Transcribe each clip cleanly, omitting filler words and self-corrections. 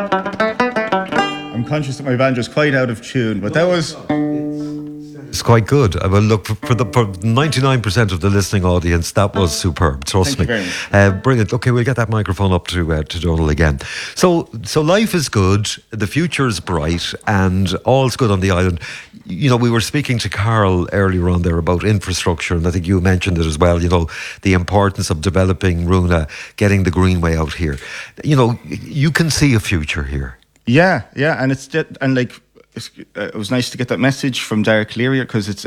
I'm conscious that my banjo's quite out of tune, but that was... It's quite good. Well, look, for 99% of the listening audience, that was superb. Trust me. Thank you very much. Brilliant. Okay, we'll get that microphone up to Donal again. So life is good, the future is bright, and all's good on the island. You know, we were speaking to Carl earlier on there about infrastructure, and I think you mentioned it as well. You know, the importance of developing Roonagh, getting the Greenway out here. You know, you can see a future here. Yeah, and it was nice to get that message from Derek Leary, because it's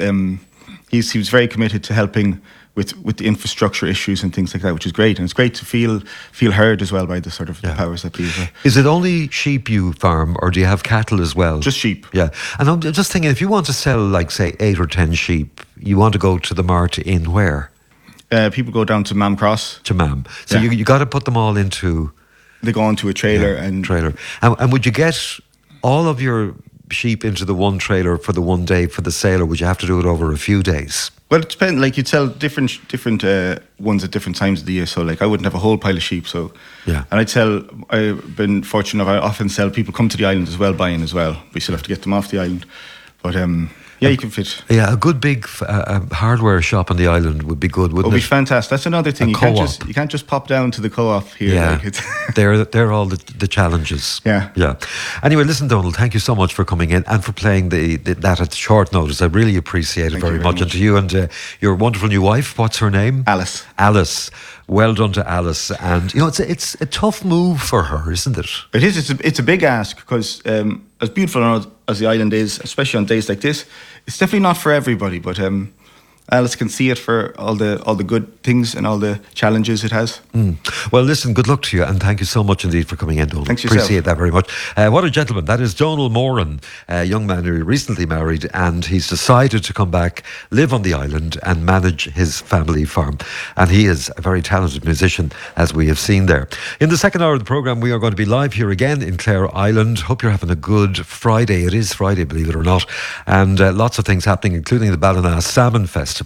he was very committed to helping with the infrastructure issues and things like that, which is great, and it's great to feel heard as well by the sort of the powers that be. Is it only sheep you farm, or do you have cattle as well? Just sheep. Yeah, and I'm just thinking, if you want to sell, like, say, 8 or 10 sheep, you want to go to the mart in where? People go down to Mam Cross. To Mam. So you got to put them all into... They go onto a trailer and would you get all of your sheep into the one trailer for the one day for the sale, or would you have to do it over a few days? Well, it depends. Like, you'd sell different ones at different times of the year. So, like, I wouldn't have a whole pile of sheep. So, yeah. And I've been fortunate. I often sell. People come to the island as well, buying as well. We still have to get them off the island, but you can fit. Yeah, a good big hardware shop on the island would be good, wouldn't it? It would be fantastic. That's another thing. You can't just pop down to the co-op here. Yeah, like they're all the challenges. Yeah. Anyway, listen, Donal, thank you so much for coming in and for playing that at short notice. I really appreciate it very much. And to you and your wonderful new wife, what's her name? Alice. Alice. Well done to Alice. And you know, it's a tough move for her, isn't it? It is. It's a big ask, because as beautiful as the island is, especially on days like this, it's definitely not for everybody. But Alice can see it for all the good things and all the challenges it has. Well, listen, good luck to you, and thank you so much indeed for coming in, Donal. Thanks Appreciate yourself. that very much. What a gentleman. That is Donal Moran, a young man who recently married, and he's decided to come back, live on the island and manage his family farm. And he is a very talented musician, as we have seen there. In the second hour of the programme, we are going to be live here again in Clare Island. Hope you're having a good Friday. It is Friday, believe it or not. And lots of things happening, including the Ballina Salmon Festival.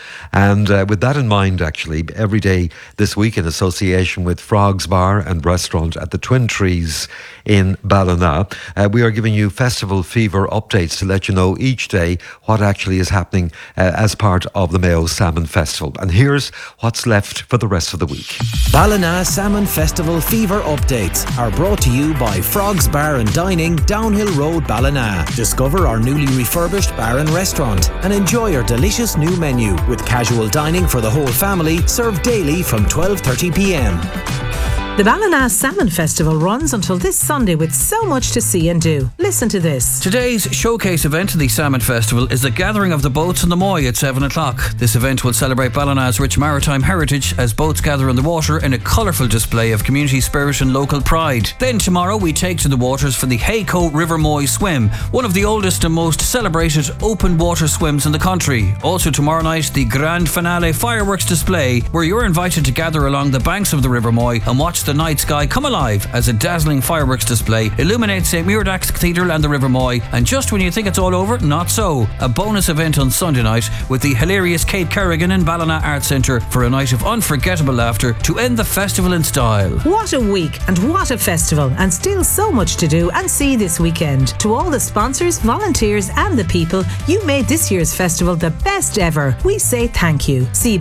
And with that in mind, actually, every day this week, in association with Frogs Bar and Restaurant at the Twin Trees in Ballina, we are giving you festival fever updates to let you know each day what actually is happening as part of the Mayo Salmon Festival. And here's what's left for the rest of the week. Ballina Salmon Festival fever updates are brought to you by Frogs Bar and Dining, Downhill Road, Ballina. Discover our newly refurbished bar and restaurant and enjoy our delicious new menu with casual dining for the whole family, served daily from 12:30 p.m. The Ballina Salmon Festival runs until this Sunday with so much to see and do. Listen to this. Today's showcase event of the Salmon Festival is the gathering of the boats on the Moy at 7 o'clock. This event will celebrate Ballina's rich maritime heritage as boats gather on the water in a colourful display of community spirit and local pride. Then tomorrow we take to the waters for the Hayco River Moy Swim, one of the oldest and most celebrated open water swims in the country. Also tomorrow night, the grand finale fireworks display, where you're invited to gather along the banks of the River Moy and watch the night sky come alive as a dazzling fireworks display illuminates St. Muirdax Cathedral and the River Moy. And just when you think it's all over, not so. A bonus event on Sunday night with the hilarious Kate Kerrigan in Ballina Arts Centre for a night of unforgettable laughter to end the festival in style. What a week and what a festival, and still so much to do and see this weekend. To all the sponsors, volunteers and the people, you made this year's festival the best ever. We say thank you. See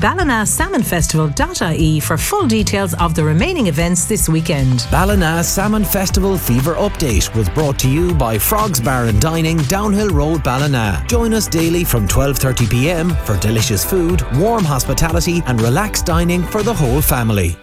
ballinasalmonfestival.ie for full details of the remaining events this weekend. Ballina Salmon Festival fever update was brought to you by Frogs Bar and Dining, Downhill Road, Ballina. Join us daily from 12:30 p.m. for delicious food, warm hospitality and relaxed dining for the whole family.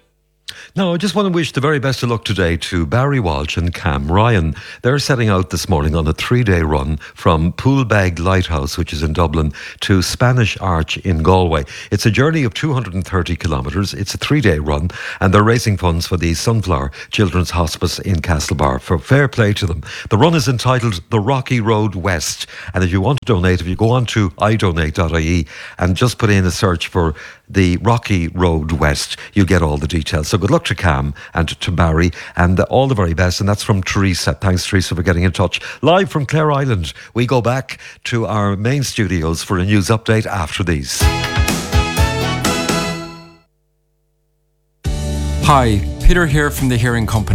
Now, I just want to wish the very best of luck today to Barry Walsh and Cam Ryan. They're setting out this morning on a 3-day run from Poolbeg Lighthouse, which is in Dublin, to Spanish Arch in Galway. It's a journey of 230 kilometres. It's a 3-day run, and they're raising funds for the Sunflower Children's Hospice in Castlebar. For fair play to them. The run is entitled The Rocky Road West. And if you want to donate, if you go on to idonate.ie and just put in a search for the Rocky Road West, you get all the details. So good luck to Cam and to Barry, and all the very best. And that's from Teresa. Thanks, Teresa, for getting in touch. Live from Clare Island, we go back to our main studios for a news update after these. Hi, Peter here from the Hearing Company.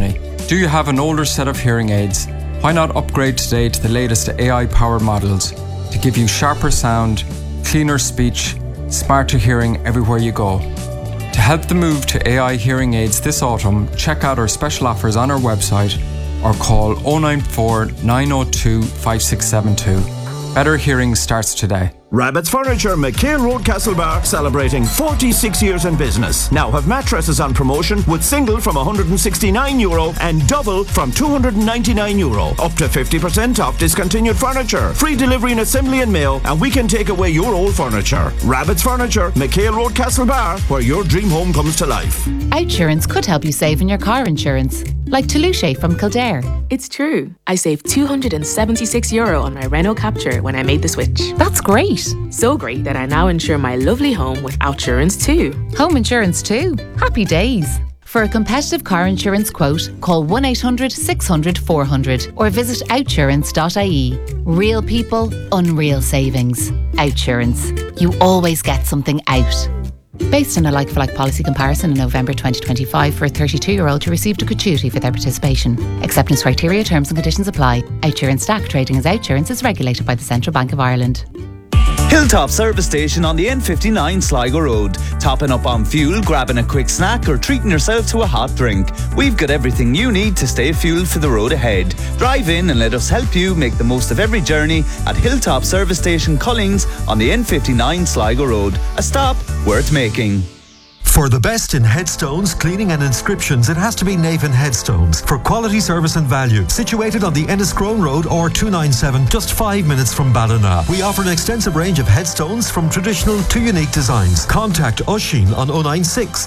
Do you have an older set of hearing aids? Why not upgrade today to the latest AI-powered models to give you sharper sound, cleaner speech, smarter hearing everywhere you go? To help the move to AI hearing aids this autumn, check out our special offers on our website or call 094 902 5672. Better hearing starts today. Rabbit's Furniture, McHale Road, Castlebar, celebrating 46 years in business. Now have mattresses on promotion with single from €169 and double from €299. Up to 50% off discontinued furniture. Free delivery and assembly and mail, and we can take away your old furniture. Rabbit's Furniture, McHale Road, Castlebar, where your dream home comes to life. Outsurance could help you save on your car insurance. Like Toulouse from Kildare. It's true. I saved €276 on my Renault Capture when I made the switch. That's great. So great that I now insure my lovely home with Outsurance too. Home insurance too. Happy days. For a competitive car insurance quote, call 1-800-600-400 or visit outsurance.ie. Real people, unreal savings. Outsurance. You always get something out. Based on a like-for-like policy comparison in November 2025 for a 32-year-old who received a gratuity for their participation. Acceptance criteria, terms and conditions apply. Outsurance DAC trading as Outsurance is regulated by the Central Bank of Ireland. Hilltop Service Station on the N59 Sligo Road. Topping up on fuel, grabbing a quick snack or treating yourself to a hot drink. We've got everything you need to stay fueled for the road ahead. Drive in and let us help you make the most of every journey at Hilltop Service Station Cullings on the N59 Sligo Road. A stop worth making. For the best in headstones, cleaning and inscriptions, it has to be Navan Headstones. For quality service and value. Situated on the Enniscrone Road or 297, just 5 minutes from Ballina. We offer an extensive range of headstones from traditional to unique designs. Contact Oisín on 096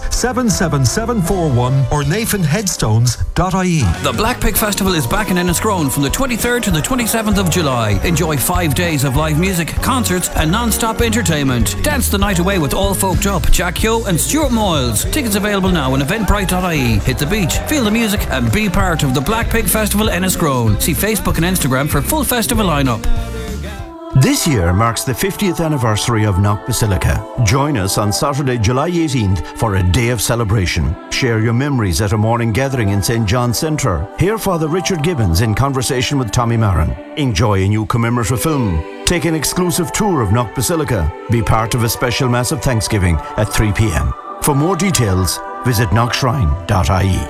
77741 or nathanheadstones.ie. The Black Pig Festival is back in Enniscrone from the 23rd to the 27th of July. Enjoy 5 days of live music, concerts and non-stop entertainment. Dance the night away with All Folked Up, Jack Yo and Stuart Moyles. Tickets available now on eventbrite.ie. Hit the beach, feel the music and be part of the Black Pig Festival Enniscrone. See Facebook and Instagram for full festival lineup. This year marks the 50th anniversary of Knock Basilica. Join us on Saturday, July 18th for a day of celebration. Share your memories at a morning gathering in St. John's Centre. Hear Father Richard Gibbons in conversation with Tommy Marin. Enjoy a new commemorative film. Take an exclusive tour of Knock Basilica. Be part of a special Mass of Thanksgiving at 3 p.m. For more details, visit knockshrine.ie.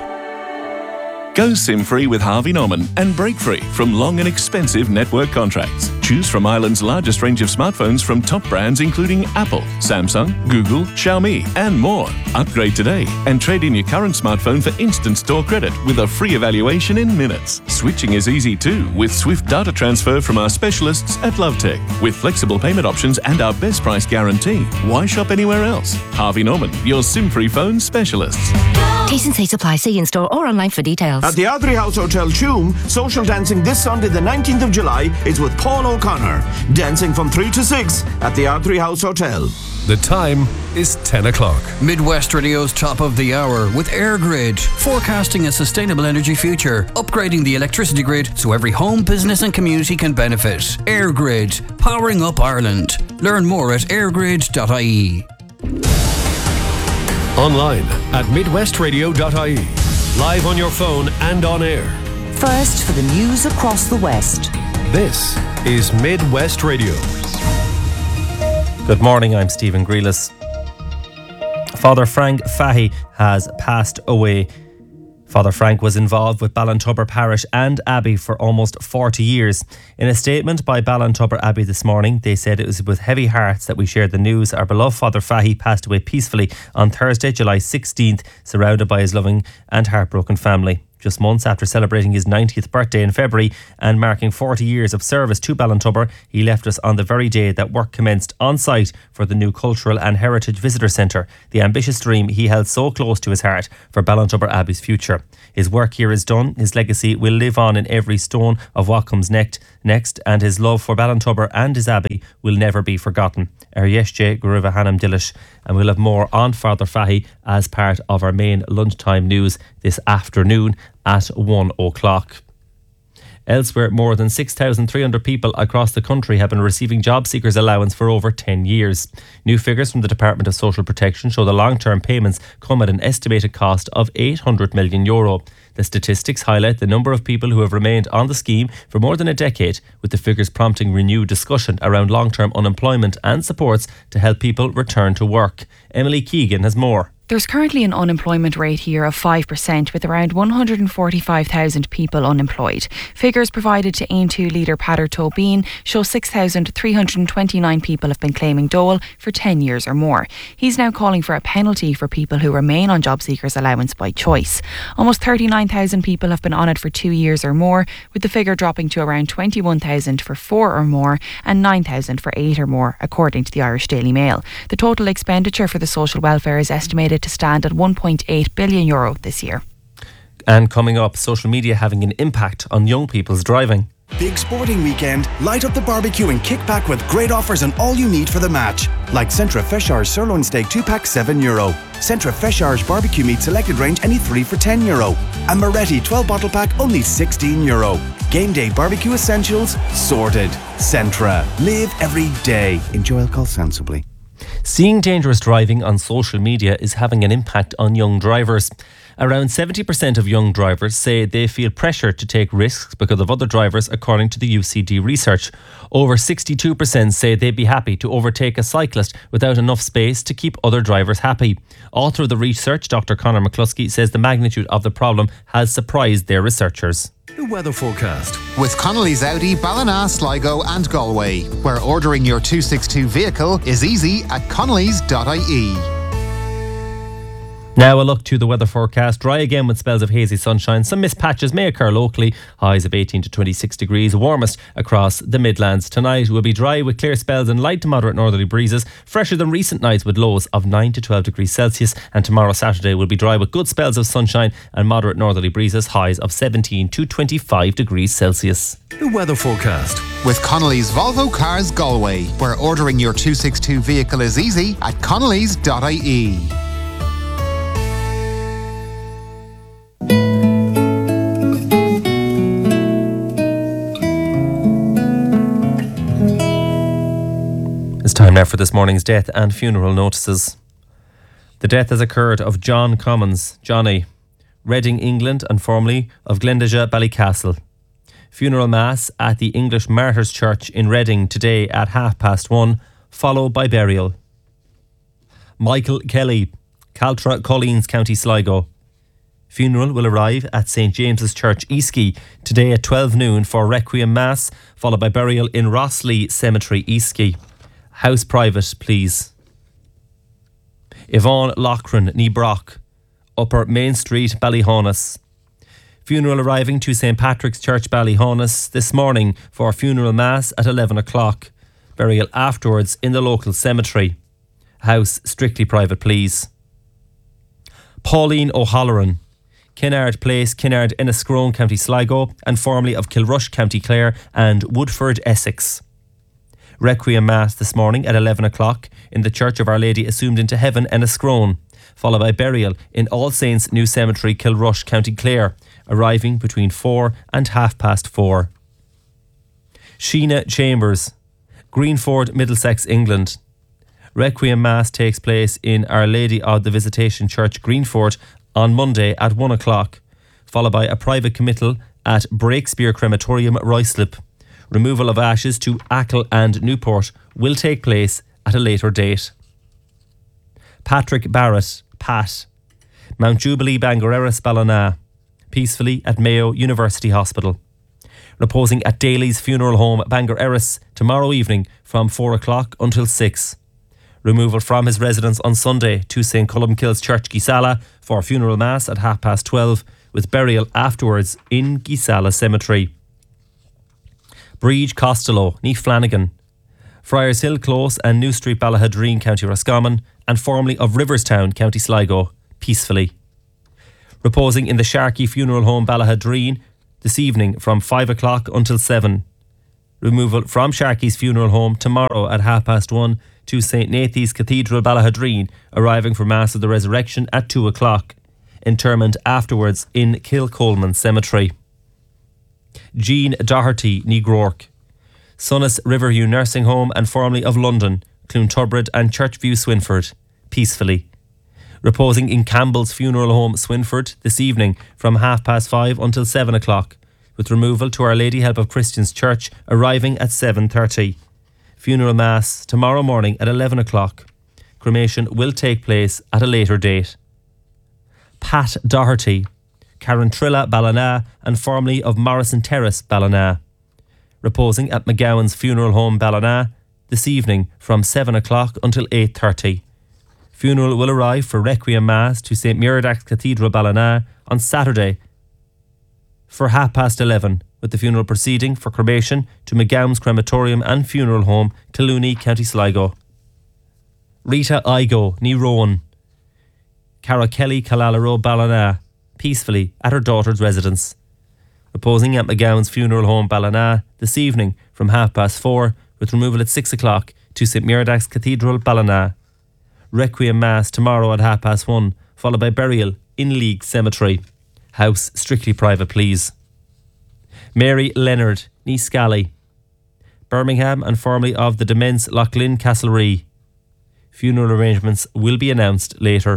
Go SIM-free with Harvey Norman and break free from long and expensive network contracts. Choose from Ireland's largest range of smartphones from top brands including Apple, Samsung, Google, Xiaomi and more. Upgrade today and trade in your current smartphone for instant store credit with a free evaluation in minutes. Switching is easy too with swift data transfer from our specialists at Lovetech. With flexible payment options and our best price guarantee. Why shop anywhere else? Harvey Norman, your SIM-free phone specialists. T&C supply. See in store or online for details. At the Ardrey House Hotel Tuam, social dancing this Sunday the 19th of July is with Paul O'Connor. Dancing from 3 to 6 at the Ardrey House Hotel. The time is 10 o'clock. Midwest Radio's top of the hour with AirGrid, forecasting a sustainable energy future, upgrading the electricity grid so every home, business and community can benefit. AirGrid, powering up Ireland. Learn more at airgrid.ie. Online at midwestradio.ie. Live on your phone and on air. First for the news across the West. This is Midwest Radio. Good morning, I'm Stephen Grealis. Father Frank Fahey has passed away. Father Frank was involved with Ballintubber Parish and Abbey for almost 40 years. In a statement by Ballintubber Abbey this morning, they said it was with heavy hearts that we shared the news. Our beloved Father Fahey passed away peacefully on Thursday, July 16th, surrounded by his loving and heartbroken family. Just months after celebrating his 90th birthday in February and marking 40 years of service to Ballintubber, he left us on the very day that work commenced on site for the new Cultural and Heritage Visitor Centre, the ambitious dream he held so close to his heart for Ballintubber Abbey's future. His work here is done, his legacy will live on in every stone of what comes next, and his love for Ballintubber and his Abbey will never be forgotten. Arieshje Guruva Hanam Dilish, and we'll have more on Father Fahey as part of our main lunchtime news this afternoon at 1 o'clock. Elsewhere, more than 6,300 people across the country have been receiving job seekers allowance for over 10 years. New figures from the Department of Social Protection show the long-term payments come at an estimated cost of €800 million. The statistics highlight the number of people who have remained on the scheme for more than a decade, with the figures prompting renewed discussion around long-term unemployment and supports to help people return to work. Emily Keegan has more. There's currently an unemployment rate here of 5%, with around 145,000 people unemployed. Figures provided to Aontú leader Peadar Tóibín show 6,329 people have been claiming dole for 10 years or more. He's now calling for a penalty for people who remain on job seekers allowance by choice. Almost 39,000 people have been on it for 2 years or more, with the figure dropping to around 21,000 for 4 or more and 9,000 for 8 or more, according to the Irish Daily Mail. The total expenditure for the social welfare is estimated to stand at €1.8 billion this year. And coming up, social media having an impact on young people's driving. Big sporting weekend, light up the barbecue and kick back with great offers on all you need for the match. Like Centra Feshar's sirloin steak 2-pack €7. Centra Feshar's barbecue meat selected range any 3 for €10. And Moretti 12 bottle pack only €16. Game day barbecue essentials sorted. Centra. Live every day. Enjoy alcohol sensibly. Seeing dangerous driving on social media is having an impact on young drivers. Around 70% of young drivers say they feel pressure to take risks because of other drivers, according to the UCD research. Over 62% say they'd be happy to overtake a cyclist without enough space to keep other drivers happy. Author of the research, Dr. Conor McCluskey, says the magnitude of the problem has surprised their researchers. The weather forecast. With Connolly's Audi, Ballina, Sligo and Galway, where ordering your 262 vehicle is easy at connellys.ie. Now a look to the weather forecast. Dry again with spells of hazy sunshine. Some mist patches may occur locally. Highs of 18 to 26 degrees, warmest across the Midlands. Tonight will be dry with clear spells and light to moderate northerly breezes, fresher than recent nights with lows of 9 to 12 degrees Celsius. And tomorrow, Saturday, will be dry with good spells of sunshine and moderate northerly breezes, highs of 17 to 25 degrees Celsius. The weather forecast. With Connolly's Volvo Cars Galway, where ordering your 262 vehicle is easy at connellys.ie. It's time now for this morning's death and funeral notices. The death has occurred of John Commons, Johnny, Reading, England, and formerly of Glendaja, Ballycastle. Funeral Mass at the English Martyrs Church in Reading today at 1:30, followed by burial. Michael Kelly, Caltra, Colleen's, County Sligo. Funeral will arrive at St James's Church, Eastkey, today at 12 noon for Requiem Mass, followed by burial in Rossley Cemetery, Eastkey. House private, please. Yvonne Loughran, Niebrock, Upper Main Street, Ballyhonus. Funeral arriving to St Patrick's Church, Ballyhonus this morning for funeral mass at 11 o'clock. Burial afterwards in the local cemetery. House strictly private, please. Pauline O'Halloran, Kinnard Place, Kinnard, Enniscrone, County Sligo, and formerly of Kilrush, County Clare, and Woodford, Essex. Requiem Mass this morning at 11 o'clock in the Church of Our Lady Assumed into Heaven, Enniscrone, followed by burial in All Saints New Cemetery, Kilrush, County Clare, arriving between 4 and 4:30. Sheena Chambers, Greenford, Middlesex, England. Requiem Mass takes place in Our Lady of the Visitation Church, Greenford, on Monday at 1 o'clock, followed by a private committal at Breakspear Crematorium, Ruislip. Removal of ashes to Achill and Newport will take place at a later date. Patrick Barrett, Pat, Mount Jubilee, Bangor Erris, Ballina, peacefully at Mayo University Hospital. Reposing at Daly's Funeral Home, Bangor Erris, tomorrow evening from 4 o'clock until 6. Removal from his residence on Sunday to St Columkille's Church, Gisala, for funeral mass at 12:30, with burial afterwards in Gisala Cemetery. Breege Costello, Neath Flanagan, Friars Hill Close and New Street, Ballahadreen, County Roscommon, and formerly of Riverstown, County Sligo, peacefully. Reposing in the Sharkey Funeral Home, Ballahadreen, this evening from 5 o'clock until 7. Removal from Sharkey's Funeral Home tomorrow at 1:30 to St Nathan's Cathedral, Ballahadreen, arriving for Mass of the Resurrection at 2 o'clock. Interment afterwards in Kilcolman Cemetery. Jean Doherty, ní Groark. Sunnis Riverview Nursing Home and formerly of London, Cloontubrid and Churchview, Swinford, peacefully. Reposing in Campbell's Funeral Home, Swinford, this evening from 5:30 until 7 o'clock, with removal to Our Lady Help of Christians Church arriving at 7:30. Funeral Mass tomorrow morning at 11 o'clock. Cremation will take place at a later date. Pat Doherty, Carantrilla, Ballina, and formerly of Morrison Terrace, Ballina. Reposing at McGowan's Funeral Home, Ballina, this evening from 7 o'clock until 8:30. Funeral will arrive for Requiem Mass to St. Muradach's Cathedral, Ballina on Saturday for 11:30, with the funeral proceeding for cremation to McGowan's Crematorium and Funeral Home, Clooney, County Sligo. Rita Igo, ní Rowan. Cara Kelly, Kallala Ballina, peacefully at her daughter's residence. Reposing at McGowan's Funeral Home, Ballina, this evening from 4:30, with removal at 6 o'clock to St. Muradach's Cathedral, Ballina. Requiem Mass tomorrow at 1:30, followed by burial in League Cemetery. House strictly private, please. Mary Leonard, ní Scally. Birmingham and formerly of the Dements, Loughlin, Castlerea. Funeral arrangements will be announced later.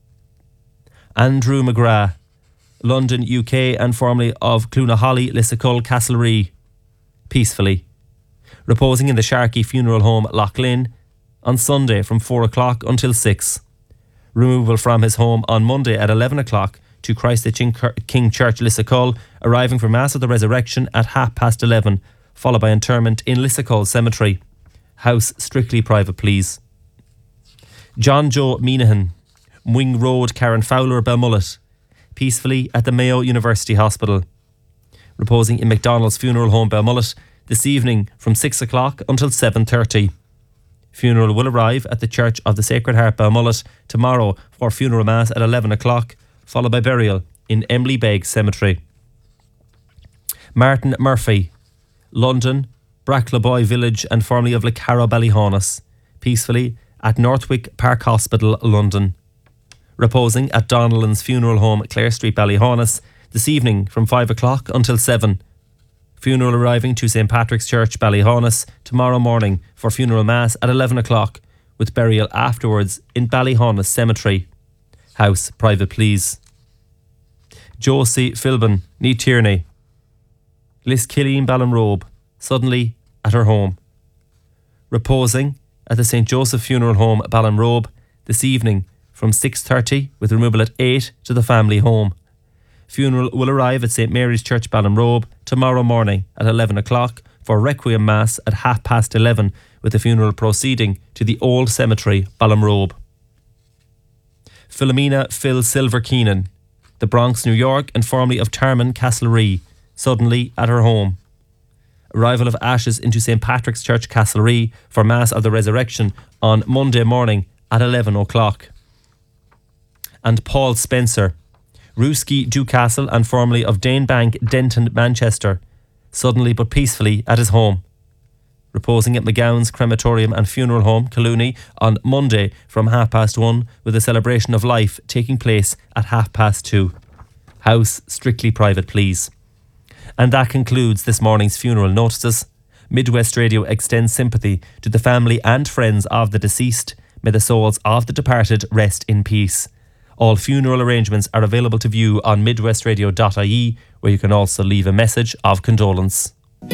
Andrew McGrath, London, UK, and formerly of Cloonaholly, Lissacull, Castlerea, peacefully. Reposing in the Sharkey Funeral Home, Loughlin, on Sunday from 4 o'clock until 6. Removal from his home on Monday at 11 o'clock to Christ the King Church, Lissacull, arriving for Mass of the Resurrection at 11:30, followed by interment in Lissacull Cemetery. House strictly private, please. John Joe Minahan, Wing Road, Karen Fowler, Belmullet, peacefully at the Mayo University Hospital. Reposing in McDonald's Funeral Home, Belmullet, this evening from 6 o'clock until 7:30. Funeral will arrive at the Church of the Sacred Heart, Belmullet, tomorrow for funeral mass at 11 o'clock, followed by burial in Emily Begg Cemetery. Martin Murphy, London, Bracklaboy Village and formerly of Lecarrow, Ballyhaunis, peacefully at Northwick Park Hospital, London. Reposing at Donnellan's Funeral Home, Clare Street, Ballyhaunis, this evening from 5 o'clock until 7. Funeral arriving to St. Patrick's Church, Ballyhaunis, tomorrow morning for funeral mass at 11 o'clock, with burial afterwards in Ballyhaunis Cemetery. House private, please. Josie Philbin, ní Tierney. Liz Killeen, Ballinrobe, suddenly at her home. Reposing at the St. Joseph Funeral Home, Ballinrobe, this evening from 6:30, with removal at 8 to the family home. Funeral will arrive at St. Mary's Church, Ballinrobe, tomorrow morning at 11 o'clock for Requiem Mass at 11:30, with the funeral proceeding to the Old Cemetery, Ballinrobe. Philomena Phil Silver Keenan, the Bronx, New York, and formerly of Termon, Castlerea, suddenly at her home. Arrival of ashes into St. Patrick's Church, Castlerea, for Mass of the Resurrection on Monday morning at 11 o'clock. And Paul Spencer, Rooski, Dewcastle, and formerly of Danebank, Denton, Manchester, suddenly but peacefully at his home. Reposing at McGowan's Crematorium and Funeral Home, Clooney, on Monday from 1:30, with a celebration of life taking place at 2:30. House strictly private, please. And that concludes this morning's funeral notices. Midwest Radio extends sympathy to the family and friends of the deceased. May the souls of the departed rest in peace. All funeral arrangements are available to view on midwestradio.ie, where you can also leave a message of condolence.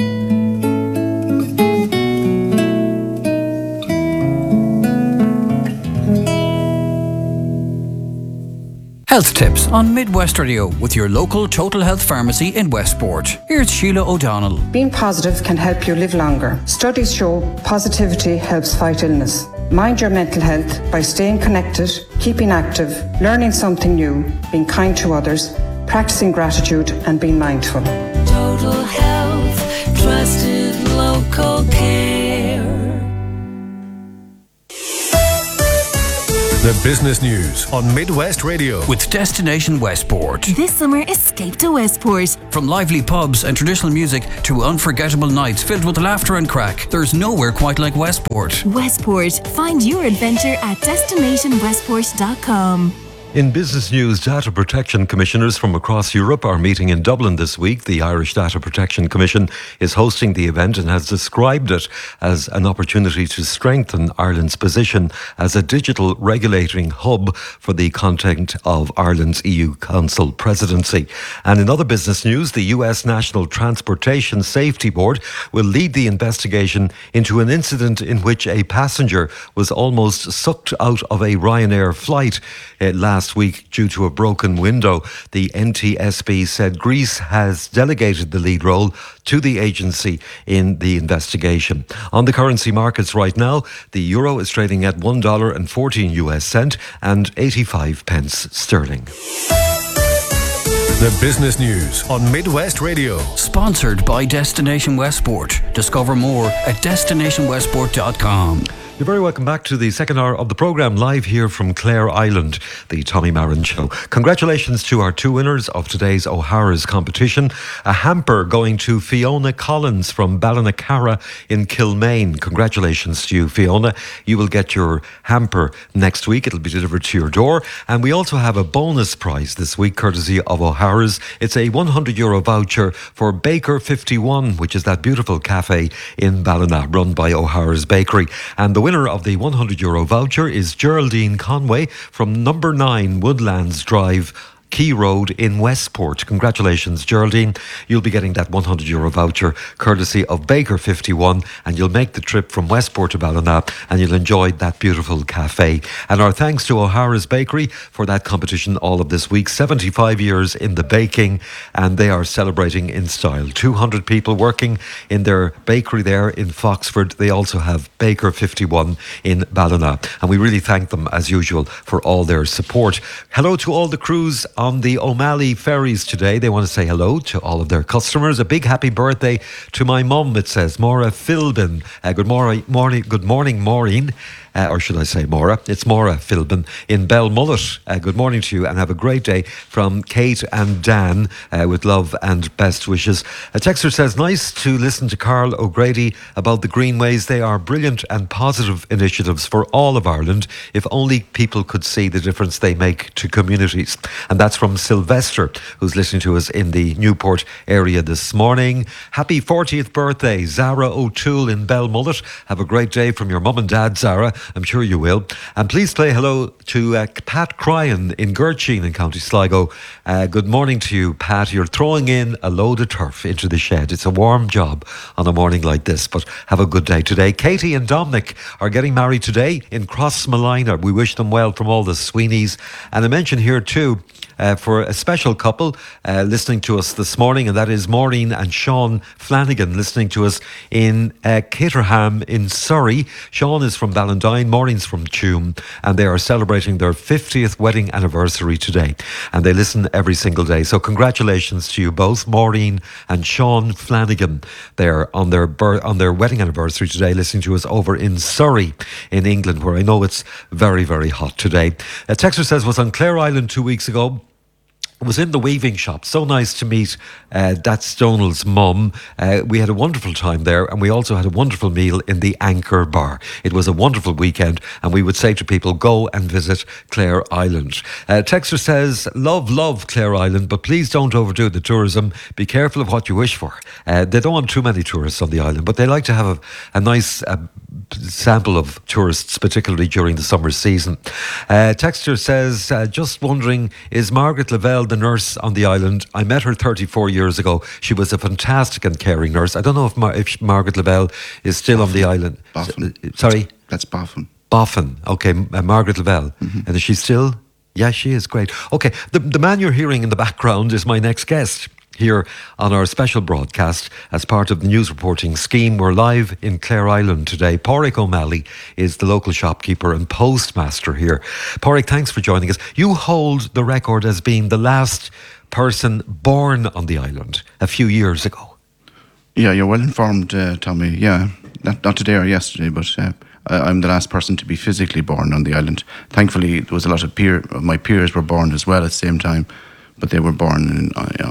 Health tips on Midwest Radio with your local Total Health Pharmacy in Westport. Here's Sheila O'Donnell. Being positive can help you live longer. Studies show positivity helps fight illness. Mind your mental health by staying connected, keeping active, learning something new, being kind to others, practicing gratitude and being mindful. Total Health, trusted local care. The business news on Midwest Radio with Destination Westport. This summer, escape to Westport. From lively pubs and traditional music to unforgettable nights filled with laughter and crack, there's nowhere quite like Westport. Westport. Find your adventure at destinationwestport.com. In business news, data protection commissioners from across Europe are meeting in Dublin this week. The Irish Data Protection Commission is hosting the event and has described it as an opportunity to strengthen Ireland's position as a digital regulating hub for the content of Ireland's EU Council presidency. And in other business news, the US National Transportation Safety Board will lead the investigation into an incident in which a passenger was almost sucked out of a Ryanair flight last week due to a broken window. The NTSB said Greece has delegated the lead role to the agency in the investigation. On the currency markets right now, the euro is trading at $1.14 and 85 pence sterling. The business news on Midwest Radio. Sponsored by Destination Westport. Discover more at destinationwestport.com. You're very welcome back to the second hour of the programme, live here from Clare Island, the Tommy Marin Show. Congratulations to our two winners of today's O'Hara's competition. A hamper going to Fiona Collins from Ballinacarra in Kilmaine. Congratulations to you, Fiona. You will get your hamper next week. It'll be delivered to your door. And we also have a bonus prize this week, courtesy of O'Hara's. It's a €100 voucher for Baker 51, which is that beautiful cafe in Ballina, run by O'Hara's Bakery. And the winner of the €100 voucher is Geraldine Conway from number 9 Woodlands Drive, Key Road in Westport. Congratulations, Geraldine. You'll be getting that €100 voucher courtesy of Baker 51, and you'll make the trip from Westport to Ballina and you'll enjoy that beautiful cafe. And our thanks to O'Hara's Bakery for that competition all of this week. 75 years in the baking, and they are celebrating in style. 200 people working in their bakery there in Foxford. They also have Baker 51 in Ballina, and we really thank them as usual for all their support. Hello to all the crews on the O'Malley ferries today. They want to say hello to all of their customers. A big happy birthday to my mum, it says, Maura Philbin. Good morning, Maureen. Or should I say Maura? It's Maura Philbin in Belmullet. Good morning to you and have a great day from Kate and Dan with love and best wishes. A texter says, nice to listen to Carl O'Grady about the Greenways. They are brilliant and positive initiatives for all of Ireland, if only people could see the difference they make to communities. And that's from Sylvester, who's listening to us in the Newport area this morning. Happy 40th birthday, Zara O'Toole in Belmullet. Have a great day from your mum and dad, Zara. I'm sure you will. And please say hello to Pat Cryan in Gertsheen in County Sligo. Good morning to you, Pat. You're throwing in a load of turf into the shed. It's a warm job on a morning like this, but have a good day today. Katie and Dominic are getting married today in Crossmalina. We wish them well from all the Sweeneys. And I mention here too, for a special couple listening to us this morning, and that is Maureen and Sean Flanagan listening to us in Caterham in Surrey. Sean is from Ballandine, Maureen's from Tuam, and they are celebrating their 50th wedding anniversary today, and they listen every single day. So congratulations to you both, Maureen and Sean Flanagan. They're on their wedding anniversary today, listening to us over in Surrey in England, where I know it's very, very hot today. A texter says, was on Clare Island 2 weeks ago. Was in the weaving shop. So nice to meet Dat Stonell's mum. We had a wonderful time there, and we also had a wonderful meal in the Anchor Bar. It was a wonderful weekend, and we would say to people, go and visit Clare Island. Texter says, love Clare Island, but please don't overdo the tourism. Be careful of what you wish for. They don't want too many tourists on the island, but they like to have a nice sample of tourists, particularly during the summer season. Texter says, just wondering, is Margaret Lavelle the nurse on the island? I met her 34 years ago. She was a fantastic and caring nurse. I don't know if Margaret Lavelle is still on the island. Boffin. Sorry? That's Boffin. Boffin. Okay, Margaret Lavelle. Mm-hmm. And is she still? Yeah, she is. Great. Okay, the man you're hearing in the background is my next guest. Here on our special broadcast as part of the news reporting scheme. We're live in Clare Island today. Pádraig O'Malley is the local shopkeeper and postmaster here. Pádraig, thanks for joining us. You hold the record as being the last person born on the island a few years ago. Yeah, you're well informed, Tommy. Yeah, not today or yesterday, but I'm the last person to be physically born on the island. Thankfully, there was a lot of my peers were born as well at the same time. But they were born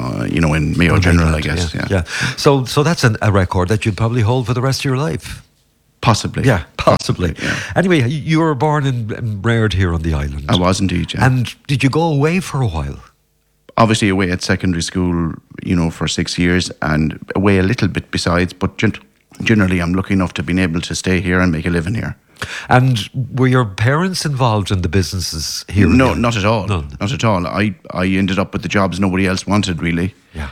in Mayo General, I guess. Yeah. So that's a record that you'd probably hold for the rest of your life. Possibly. Yeah, possibly. Yeah. Anyway, you were born and reared here on the island. I was indeed, yeah. And did you go away for a while? Obviously away at secondary school, for 6 years, and away a little bit besides, but generally I'm lucky enough to have been able to stay here and make a living here. And were your parents involved in the businesses here? No, not at all. None. Not at all. I ended up with the jobs nobody else wanted, really. Yeah.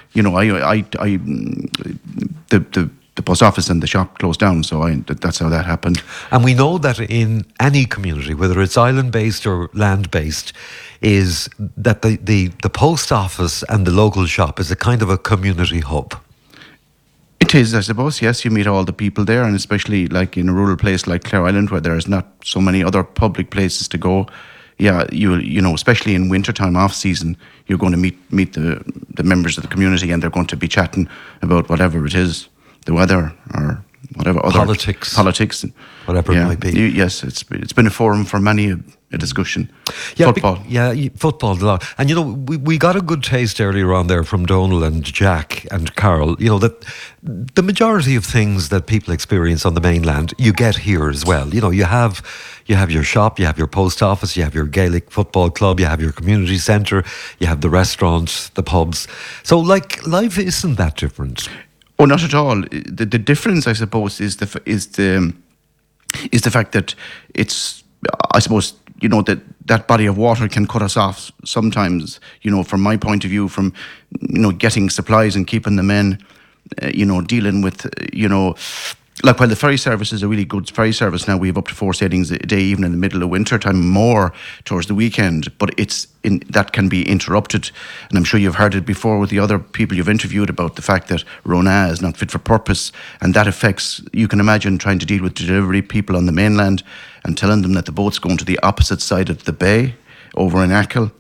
The post office and the shop closed down, so that's how that happened. And we know that in any community, whether it's island-based or land-based, is that the post office and the local shop is a kind of a community hub. It is, I suppose, yes. You meet all the people there, and especially like in a rural place like Clare Island, where there's not so many other public places to go. Yeah, especially in wintertime, off season, you're going to meet the members of the community, and they're going to be chatting about whatever it is, the weather or whatever other politics, whatever it might be. Yes, it's been a forum for many a discussion. Yeah, football. Football a lot. And we got a good taste earlier on there from Donal and Jack and Carol. That the majority of things that people experience on the mainland, you get here as well. You have your shop, you have your post office, you have your Gaelic football club, you have your community centre, you have the restaurants, the pubs. So life isn't that different. Oh, not at all. The difference, I suppose, is the fact that it's, I suppose, that body of water can cut us off sometimes, from my point of view, from, getting supplies and keeping the men, dealing with, while the ferry service is a really good ferry service now, we have up to 4 sailings a day, even in the middle of winter time, more towards the weekend, but that can be interrupted. And I'm sure you've heard it before with the other people you've interviewed about the fact that Rona is not fit for purpose, and that affects, you can imagine, trying to deal with delivery people on the mainland and telling them that the boat's going to the opposite side of the bay over in Achill.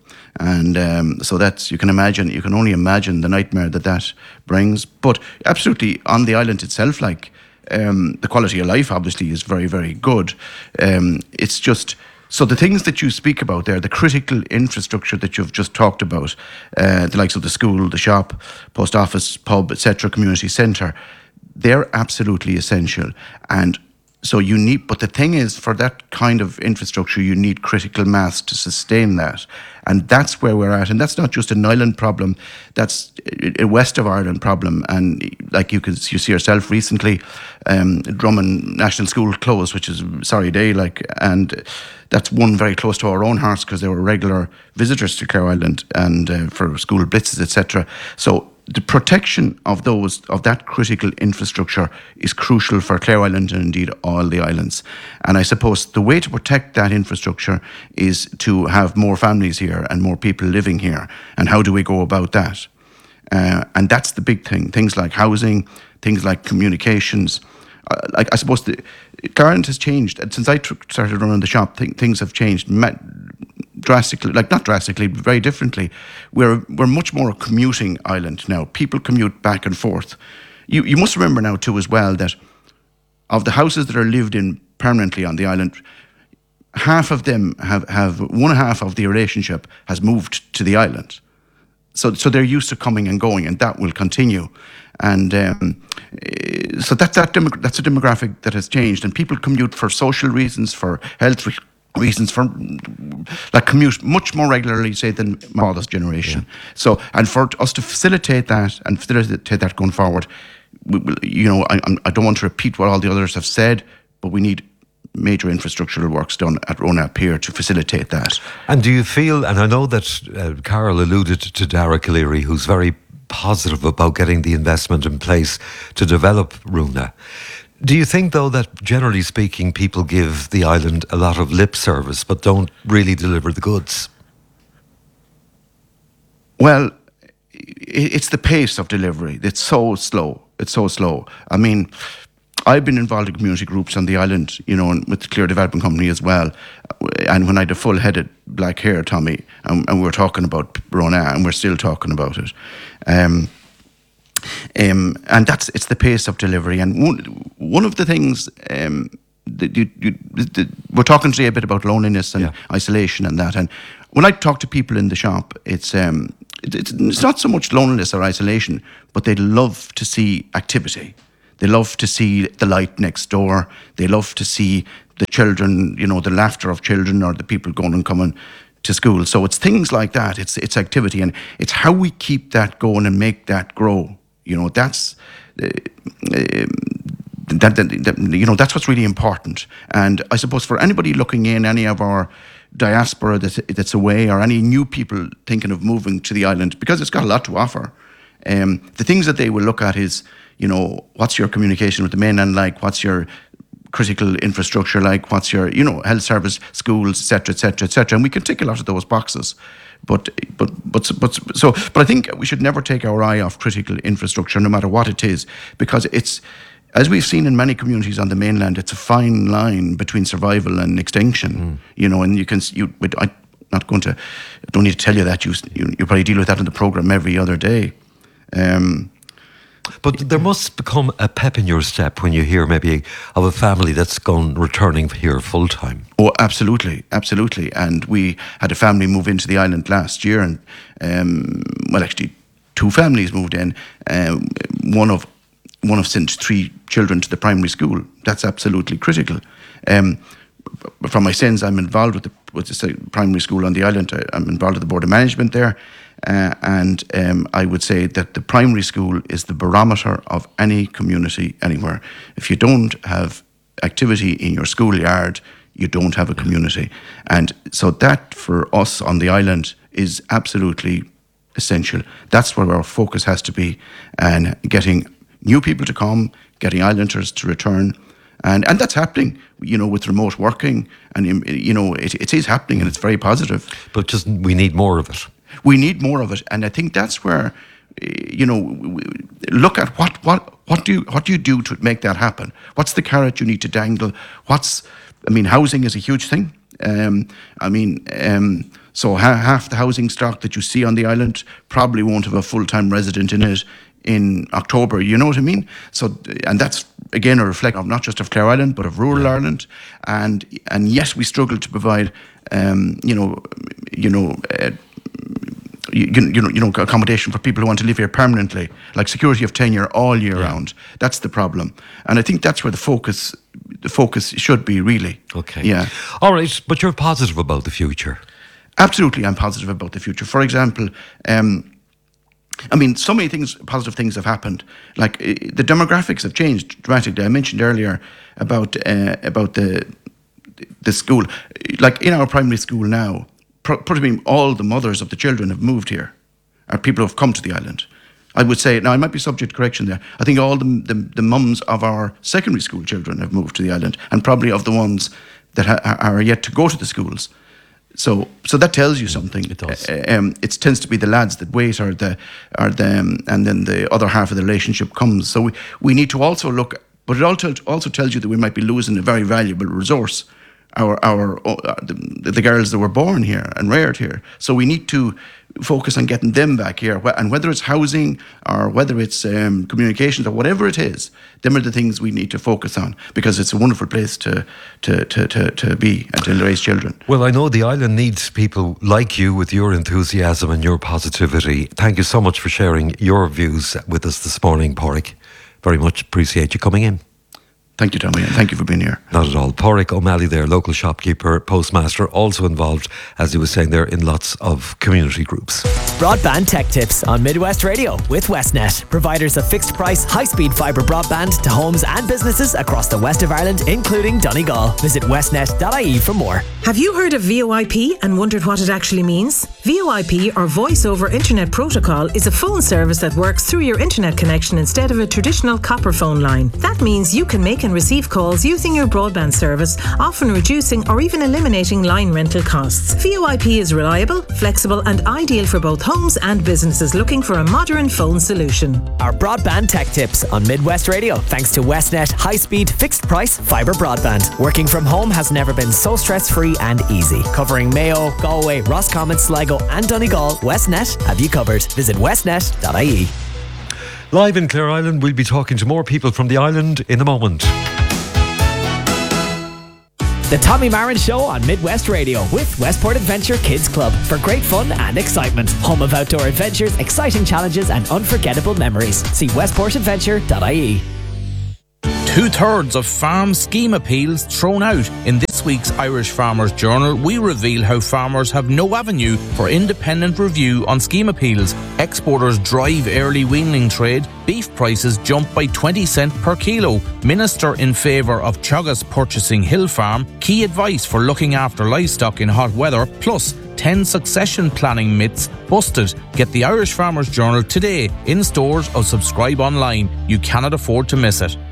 And so you can only imagine the nightmare that brings. But absolutely, on the island itself, the quality of life obviously is very, very good. It's just, so the things that you speak about there, the critical infrastructure that you've just talked about, the likes of the school, the shop, post office, pub, etc., community centre, they're absolutely essential. And so but the thing is, for that kind of infrastructure, you need critical mass to sustain that. And that's where we're at. And that's not just an island problem, that's a west of Ireland problem. And you see yourself recently, Drummond National School closed, which is a sorry day, and that's one very close to our own hearts because they were regular visitors to Clare Island and for school blitzes, etc. So the protection of that critical infrastructure is crucial for Clare Island and indeed all the islands. And I suppose the way to protect that infrastructure is to have more families here and more people living here. And how do we go about that? And that's the big thing. Things like housing, things like communications. I suppose Clare Island has changed. And since I started running the shop, things have changed drastically, not drastically, but very differently. We're much more a commuting island now. People commute back and forth. You must remember now too as well that of the houses that are lived in permanently on the island, half of them have one half of the relationship has moved to the island. So they're used to coming and going, and that will continue. And so that's a demographic that has changed, and people commute for social reasons, for health reasons, for commute much more regularly, say, than my father's generation. Yeah. So, and for us to facilitate that going forward, I don't want to repeat what all the others have said, but we need major infrastructural works done at Rona Pier to facilitate that. And do you feel, and I know that Carol alluded to Dara O'Leary, who's very positive about getting the investment in place to develop Rona. Do you think, though, that generally speaking, people give the island a lot of lip service but don't really deliver the goods? Well, it's the pace of delivery. It's so slow. I mean, I've been involved in community groups on the island, and with the Clear Development Company as well. And when I had a full-headed black hair, Tommy, and we were talking about Rona, and we're still talking about it. And it's the pace of delivery. And one of the things we're talking today a bit about loneliness and isolation and that. And when I talk to people in the shop, it's not so much loneliness or isolation, but they love to see activity. They love to see the light next door. They love to see the children, the laughter of children or the people going and coming to school. So it's things like that. It's activity, and it's how we keep that going and make that grow. That's that's what's really important. And I suppose for anybody looking in, any of our diaspora that's away, or any new people thinking of moving to the island, because it's got a lot to offer, the things that they will look at is, what's your communication with the mainland like? What's your critical infrastructure like? What's your, health service, schools, etc., etc., etc. And we can tick a lot of those boxes. But I think we should never take our eye off critical infrastructure, no matter what it is, because it's, as we've seen in many communities on the mainland, it's a fine line between survival and extinction. And I don't need to tell you that. You probably deal with that in the program every other day. But there must become a pep in your step when you hear maybe of a family that's returning here full time. Oh, absolutely, absolutely. And we had a family move into the island last year, and actually, 2 families moved in. One of sent 3 children to the primary school. That's absolutely critical. From my sins, I'm involved with the primary school on the island. I'm involved with the board of management there. And I would say that the primary school is the barometer of any community anywhere. If you don't have activity in your schoolyard, you don't have a community. And so that for us on the island is absolutely essential. That's where our focus has to be, and getting new people to come, getting islanders to return. And that's happening, with remote working, and it is happening, and it's very positive. But we need more of it. We need more of it, and I think that's where, look at what do you do to make that happen? What's the carrot you need to dangle? Housing is a huge thing. So half the housing stock that you see on the island probably won't have a full-time resident in it in October, you know what I mean? So, and that's again a reflection of not just of Clare Island, but of rural Ireland. And yes, we struggle to provide, accommodation for people who want to live here permanently, like security of tenure all year round. That's the problem, and I think that's where the focus should be, really. Okay. Yeah. All right, but you're positive about the future. Absolutely, I'm positive about the future. For example, so many positive things have happened. Like the demographics have changed dramatically. I mentioned earlier about the school. Like in our primary school now, probably all the mothers of the children have moved here, or people who have come to the island. I would say, now I might be subject to correction there, I think all the mums of our secondary school children have moved to the island, and probably of the ones that are yet to go to the schools. So that tells you something. It does. It tends to be the lads that wait, or them, and then the other half of the relationship comes. So we need to also look, but it also tells you that we might be losing a very valuable resource, the girls that were born here and reared here. So we need to focus on getting them back here, and whether it's housing or whether it's communications or whatever it is, them are the things we need to focus on, because it's a wonderful place to be and to raise children. Well, I know the island needs people like you with your enthusiasm and your positivity. Thank you so much for sharing your views with us this morning, Pádraig. Very much appreciate you coming in. Thank you, Tommy, and thank you for being here. Not at all. Pádraig O'Malley there, local shopkeeper, postmaster, also involved, as he was saying there, in lots of community groups. Broadband Tech Tips on Midwest Radio with Westnet, providers of fixed price, high-speed fibre broadband to homes and businesses across the west of Ireland, including Donegal. Visit westnet.ie for more. Have you heard of VoIP and wondered what it actually means? VoIP, or Voice over Internet Protocol, is a phone service that works through your internet connection instead of a traditional copper phone line. That means you can make and receive calls using your broadband service, often reducing or even eliminating line rental costs. VoIP is reliable, flexible and ideal for both homes and businesses looking for a modern phone solution. Our Broadband Tech Tips on Midwest Radio, thanks to Westnet high-speed fixed price fibre broadband. Working from home has never been so stress-free and easy. Covering Mayo, Galway, Roscommon, Sligo and Donegal, Westnet have you covered. Visit westnet.ie. Live in Clare Island, we'll be talking to more people from the island in a moment. The Tommy Marin Show on Midwest Radio with Westport Adventure Kids Club for great fun and excitement. Home of outdoor adventures, exciting challenges and unforgettable memories. See westportadventure.ie. 2/3 of farm scheme appeals thrown out. In this week's Irish Farmers Journal, we reveal how farmers have no avenue for independent review on scheme appeals. Exporters drive early weaning trade. Beef prices jump by 20 cent per kilo. Minister in favour of Teagasc purchasing Hill Farm. Key advice for looking after livestock in hot weather. Plus 10 succession planning myths busted. Get the Irish Farmers Journal today in stores or subscribe online. You cannot afford to miss it.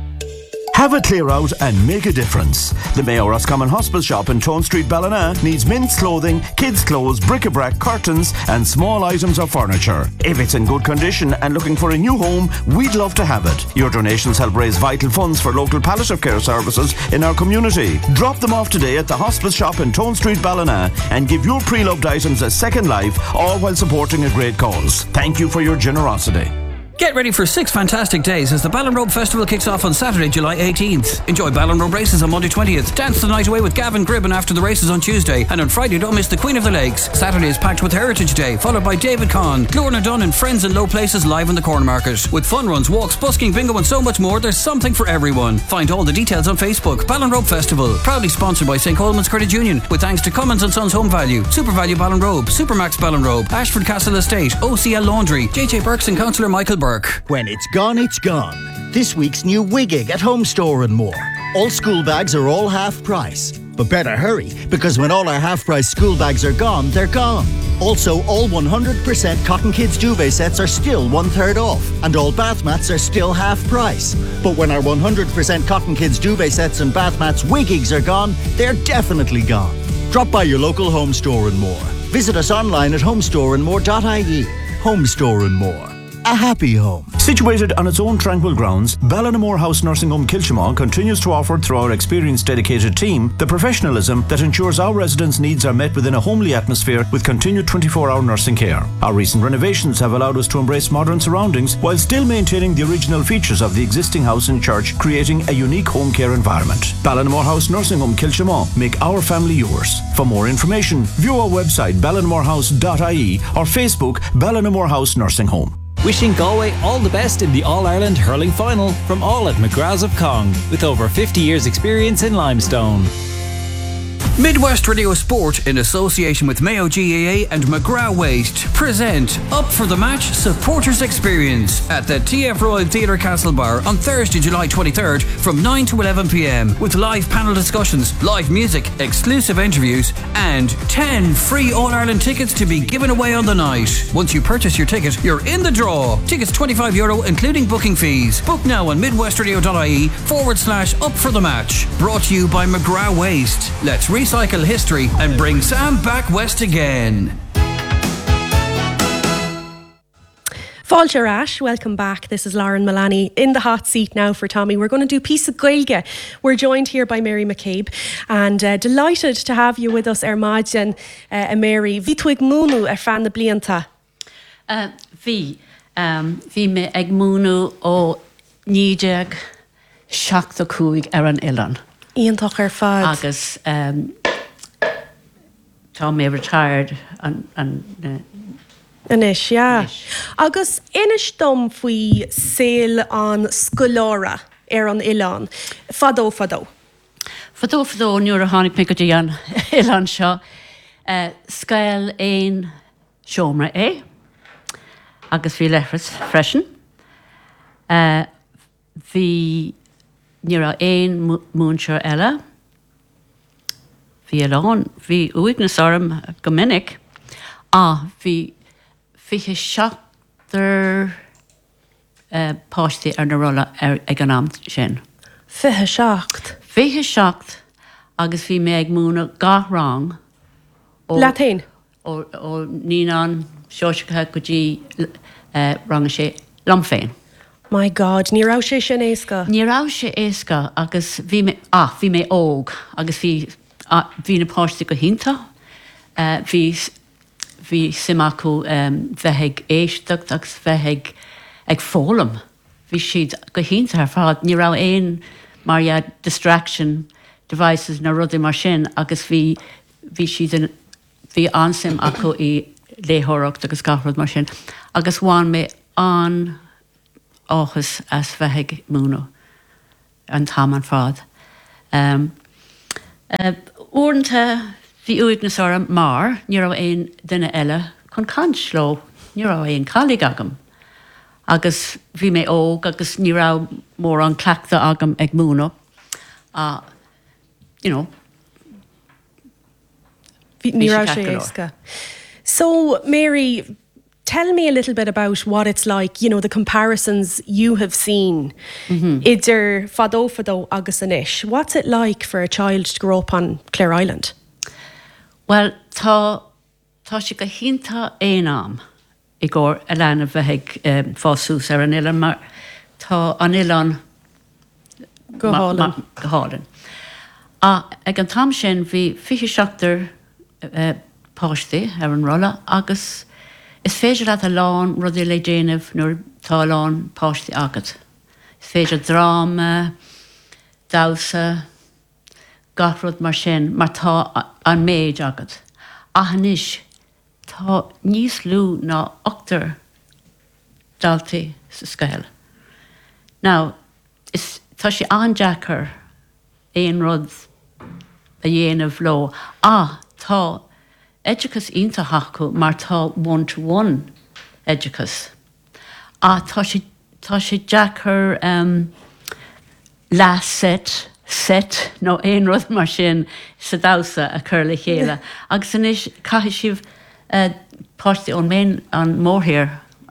Have a clear out and make a difference. The Mayo Roscommon Hospital shop in Tone Street, Ballina needs men's clothing, kids' clothes, bric-a-brac, curtains and small items of furniture. If it's in good condition and looking for a new home, we'd love to have it. Your donations help raise vital funds for local palliative care services in our community. Drop them off today at the hospital shop in Tone Street, Ballina and give your pre-loved items a second life, all while supporting a great cause. Thank you for your generosity. Get ready for 6 fantastic days as the Ballinrobe Festival kicks off on Saturday, July 18th. Enjoy Ballinrobe races on Monday 20th. Dance the night away with Gavin Gribben after the races on Tuesday. And on Friday, don't miss the Queen of the Lakes. Saturday is packed with Heritage Day, followed by David Conn, Lorna Dunn and Friends in Low Places live in the Corn Market. With fun runs, walks, busking, bingo and so much more, there's something for everyone. Find all the details on Facebook. Ballinrobe Festival, proudly sponsored by St. Coleman's Credit Union, with thanks to Cummins & Sons Home Value, Super Value Ballinrobe, Supermax Ballinrobe, Ashford Castle Estate, OCL Laundry, JJ Burks and Councillor Michael Burke. When it's gone, it's gone. This week's new Wiggig at Home Store and More. All school bags are all half price. But better hurry, because when all our half price school bags are gone, they're gone. Also, all 100% Cotton Kids duvet sets are still 1/3 off, and all bath mats are still half price. But when our 100% Cotton Kids duvet sets and bath mats Wiggigs are gone, they're definitely gone. Drop by your local Home Store and More. Visit us online at homestoreandmore.ie. Home Store and More. A happy home. Situated on its own tranquil grounds, Ballinamore House Nursing Home Kilchimau continues to offer, through our experienced dedicated team, the professionalism that ensures our residents' needs are met within a homely atmosphere with continued 24-hour nursing care. Our recent renovations have allowed us to embrace modern surroundings while still maintaining the original features of the existing house and church, creating a unique home care environment. Ballinamore House Nursing Home Kilchimau. Make our family yours. For more information, view our website ballinamorehouse.ie or Facebook Ballinamore House Nursing Home. Wishing Galway all the best in the All-Ireland Hurling Final from all at McGrath's of Cong, with over 50 years experience in limestone. Midwest Radio Sport, in association with Mayo GAA and McGrath Waste, present Up for the Match Supporters Experience at the TF Royal Theatre Castlebar on Thursday, July 23rd from 9 to 11 p.m. with live panel discussions, live music, exclusive interviews and 10 free All-Ireland tickets to be given away on the night. Once you purchase your ticket, you're in the draw. Tickets €25 including booking fees. Book now on midwestradio.ie/Up for the Match. Brought to you by McGrath Waste. Let's recycle history and bring Sam back west again. Fáilte Ash, welcome back. This is Lauren Mullaney in the hot seat now for Tommy. We're going to do Piece of Gaeilge. We're joined here by Mary McCabe and delighted to have you with us, Mary. Mary, bhí tú ag múnú fan na blianta? Bhí me ag múnú ó 1975 an Ilan. Íontach fad. Agus tá mé retired Anish, yeah. Agus inis dom faoi saoil an scolára an Ilan. Fadó. Fadó nuair a tháinig mé go dtí an Ilan seo. Scail éon seomra é, agus bhí lefras freisin. Bhí níor a éon múnseir eile. Bhí eile bhí uig na sorm go minic. Bhí fiche seachtar páistí ar na rolla ag an am sin. Fiche seacht? Fiche seacht agus bhí mé ag múna gath rang. Latin? Ó níán seoisithe go dtí rang sé lam féin. My God, ní rá sé sin éasca? Ní rá sé éasca agus bhí mé óg agus bhí na páistí go hinnta. Bhí simachú bheittheag éisteach agus bheittheag ag fólam. Bhí siad go hinnta ar fád. Ní rá éon mar distraction devices na rudaí mar sin agus bhí ansim acu i léthireacht agus gafrad mar sin. Agus bhain mé an áchas as bheittheag múna. an tam an fad. Uanta bhí uignas ar mar, ní raibh aon duine eile chun cansló, ní raibh aon calig agam. Agus bhí mé óg, agus ní raibh mór an cleachta agam ag múna. You know, So, Mary, tell me a little bit about what it's like, you know, the comparisons you have seen. Idir fado agus an ish. What's it like for a child to grow up on Clare Island? Well, tá si go hinnta éanam I gcór a leanana bheittheag fásús ar an Ilan, mar tá an Ilan go hálan. Ag an tam sin bhí fiche seachtar páistí ar an rolla, agus is féidir leat a lán rudí le déanamh nuair tá lán páistí agat. Is féidir dráma, dása, gachrod mar sin, mar tá an méid agat. Ahanis, tá níos lú ná 8 daltaí sa scail. Now, tá sé anjaachar éon rud a dhéanamh ló. Tá Educus ínta hacu mar tá 1-to-1 Educus. Tá sé jaachar last set nó éon rud mar sin sa dása a chur le chéile. Agus san is caithfidh sibh páistí ón main an mórthír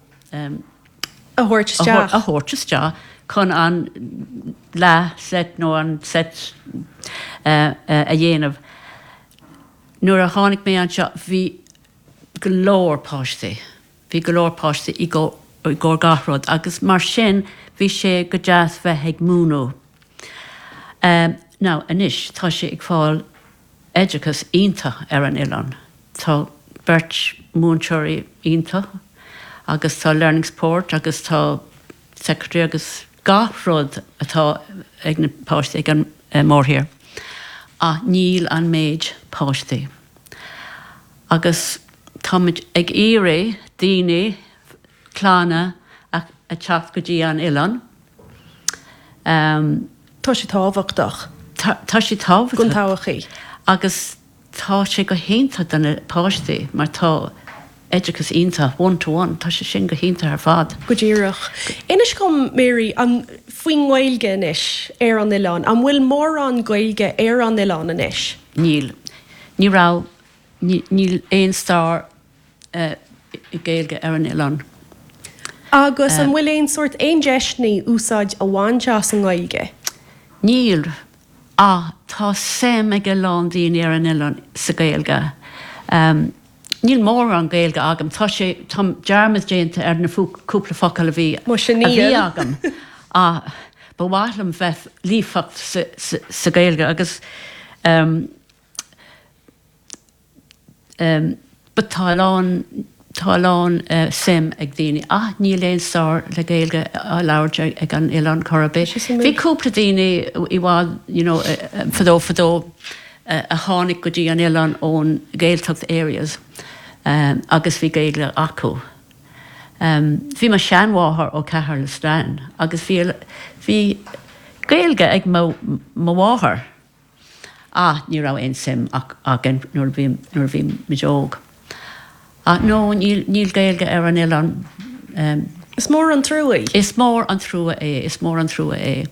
a thuirteas chun an le set nó an set a dhéanamh. Nuair a tháinig mé an seo, bhí golóir páistí. Bhí golóir páistí I gcór gachrod, agus mar sin bhí sé go deas bheith ag múnó. Now, anis, tá sé ag fáil Educus ínta ar an Ilan. Tá beirt múnteirí ínta, agus tá Learning Sport, agus tá secretary, agus gachrod atá ag na páistí ag an mórthír. Níl an méid páistí. Agus táid ag éire daoine chlána a teach go dtí an Ilan. Tá sé táhachtach. Tá sé táhachtach. Gon táhachaí. Agus tá sé go hénta dana páistí, mar tá Educus ínta 1-to-1, tá sé sin go hénta ar fad. Go ddíireach. Inis com, Mary, an faoin ghaeilge inis ar an Ilan, an bhfuil mór an ghaeilge ar an Ilan inis? Níl. Ní rá, níl éon star I ghaeilge ar an Ilan. Agus an bhfuil éon sort éon deisní úsáid a bhain teas an ghaeilge? Níl. Tá sem ag Ilan daoine ar an Ilan sa ghaeilge. Níl mór an ghaeilge agam, tá sé dearmad déanta ar na cúpla focail a bhí agam. Ba bhhaithlim bheith lífacht sa ghaeilge, agus ba tá lán sim ag daoine. Níl éon star le ghaeilge a labhairte ag an Ilan Corabé. Bhí cúpla daoine I bhád, fadó a tháinig go dtí an Ilan ón Gaeltacht areas, agus bhí ghaeilge acu. Bhí mar seanmháthair ó cethar le strain, agus bhí ghaeilge ag mo mháthair. Ní raibh aon sim agin nuair bhí mideóg. No, níl ghaeilge ar an Ilan. Is mór an trúa? Is mór an trúa é.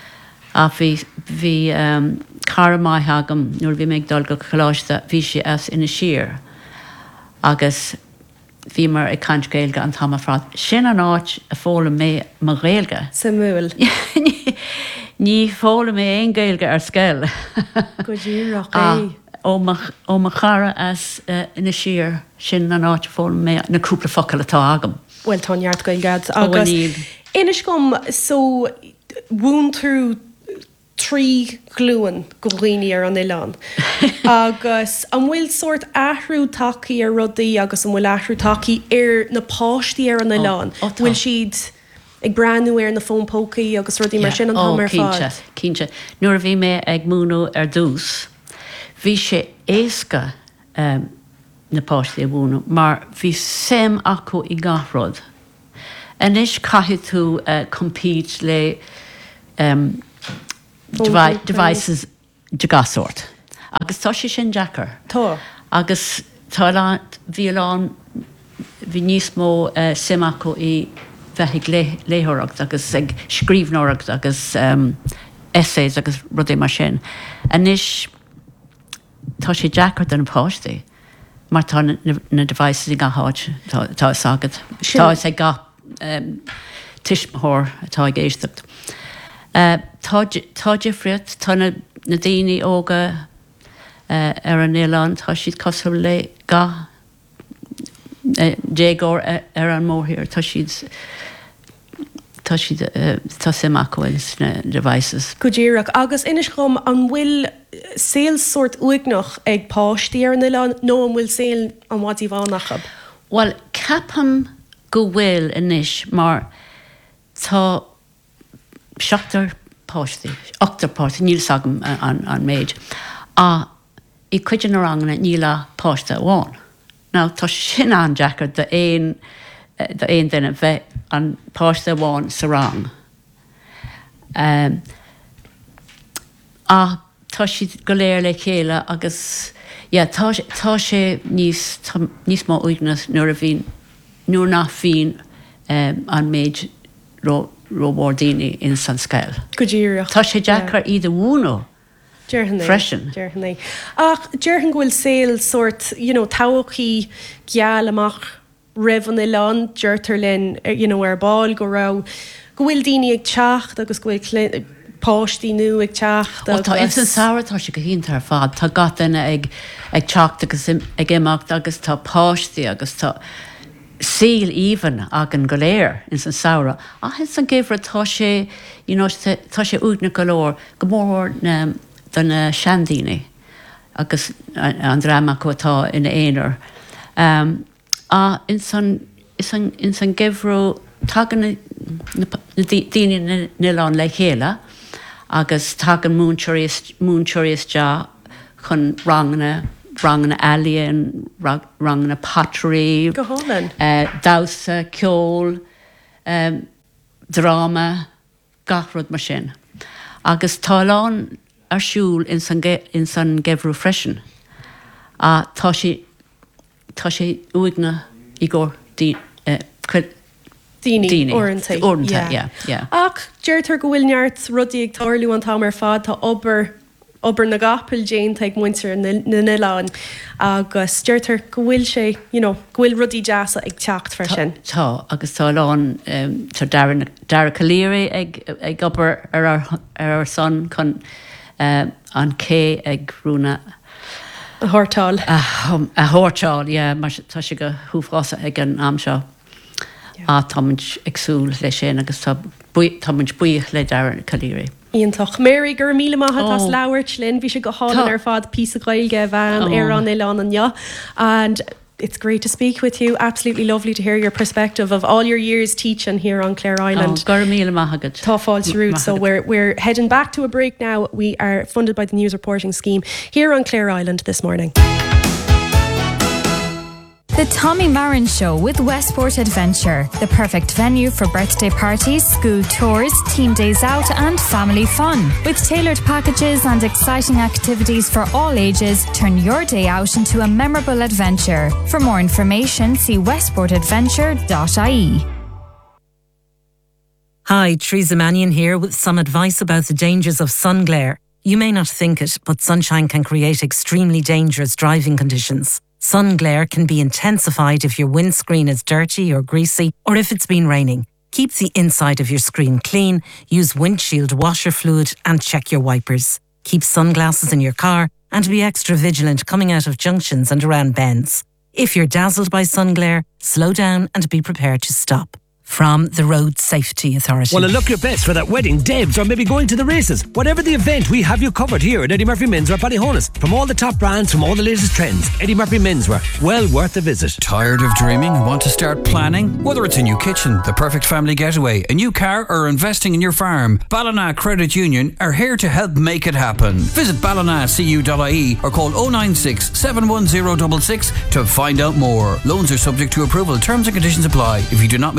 Bhí cara maith agam nuair bhí méid dul go choláiste, bhí sé as ina siar. Agus bhí mar ag cant ghaeilge an tam frad. Sin an áit a fóla mé mar ghaeilge. Sa múil. Ní fóla mé éon ghaeilge ar scail. Go ddíireach é. Ó mar chara as ina siar sin an áit fóla mé na cúpla focail atá agam. Well, tá neart gailgead. Agus inis gom, so bhún tú 3 glúan go ghlíní ar an Ilan. Agus an bhfuil sort ahrú tací ar rudaí, agus an bhfuil ahrú tací ar na páistí ar an Ilan. Bhfuil siad ag breanú ar na fónpócaí agus rudaí mar sin an tamar fád. Cínte. Nuair bhí mé ag múnú ar dús, bhí sé éasca na páistí a bhúnú, mar bhí sem acu I gachrod. Anis caithfidh tú compete le devices de gasort. Agus tá sé sin Jackar. Tá. Agus tá bhíán bhí níos mó simaco í bheith léthracht agus ag scríbhnóracht agus essays agus rudé mar sin. Anis tá sé Jackar den páistí. Mar tá na devices I gaáid tá sagad. Tá sé ga tiismthór atá géistecht. Tá difriad tá na daoine óga ar an Éileán tá siad cosú le ga dégór ar an mórthír tá siad tá simachil na devices. Go ddíireach agus inis chum an bhfuil sales sort uignach ag páistí ar an Éileán nó an bhfuil sale an bhaidí bhánachab? Well, capam go bhfuil inis mar tá seachtar páistí, 8 páistí, níl sagam an méid. A I cuidean rangna níla páiste bháin. Now, tá sin an Jackar de éon duine bheith an páiste bháin sa rang. A tá siad go léir le chéile agus tá sé níos má uignas nuair nach bhín an méid róbordíine in san scéil. Go ddíireach. Tá sé Jackar iad a bhúnó. Freisin. Ach, dearhan ghfuil sale sort, táhachaí geal amach raibh an Éileán deirtar len, ar báil go rá. Go bhfuil daoine ag teacht agus go bhfuil páistí nu ag teacht. Tá in san saoir tá sé go híonn tar fad, tá gatainna ag teacht agus ag imacht agus tá páistí agus tá síl even agan go léir in san saoire. A hen san gifra tá sé útna go leir go mór den seandíine agus an drama chutá in éonar. A in san gifrú tagan daoine Éileán le chéile agus tagan múntúiris de chun rangna alien, rangna pottery, dausa, ceol, drama, gachrod mar sin. Agus táláin ar siúl in san gefrú freisin. A tá sé uigna I gcór Díine orintanta. Ach, deirtar go bhfuil neart rudí ag tarlú an tám ar fad tá obair na gapil Jane teag muintir na Éileán agus deirtar go bhfuil sé, go bhfuil rudí deasa ag teacht freisin. Tá, agus tá lán tá Dara Calíri ag obair ar son chun an cé ag rúna a thortáil. A thortáil, mar tá sé go thuúfása ag an am seo. A támuid agsúil lei sin agus támuid buíoch le Dara Calíri. Íontach Mary gur míle maithe lauert linn bhí sé go hálan ar fad pí a gailge bhean ar an Éileán an and it's great to speak with you. Absolutely lovely to hear your perspective of all your years teaching here on Clare Island. Gur míle maithagad. Tá fáilte rút. So we're heading back to a break now. We are funded by the News Reporting Scheme here on Clare Island this morning. The Tommy Marin Show with Westport Adventure, the perfect venue for birthday parties, school tours, team days out and family fun. With tailored packages and exciting activities for all ages, turn your day out into a memorable adventure. For more information, see westportadventure.ie. Hi, Teresa Mannion here with some advice about the dangers of sun glare. You may not think it, but sunshine can create extremely dangerous driving conditions. Sun glare can be intensified if your windscreen is dirty or greasy, or if it's been raining. Keep the inside of your screen clean, use windshield washer fluid, and check your wipers. Keep sunglasses in your car and be extra vigilant coming out of junctions and around bends. If you're dazzled by sun glare, slow down and be prepared to stop. From the Road Safety Authority. Well, look your best for that wedding, Debs, or maybe going to the races. Whatever the event, we have you covered here at Eddie Murphy Menswear Ballyhonus. From all the top brands, from all the latest trends, Eddie Murphy Menswear, well worth a visit. Tired of dreaming? Want to start planning? Whether it's a new kitchen, the perfect family getaway, a new car, or investing in your farm, Ballina Credit Union are here to help make it happen. Visit ballinacu.ie or call 096 710 66 to find out more. Loans are subject to approval. Terms and conditions apply. If you do not meet the repayment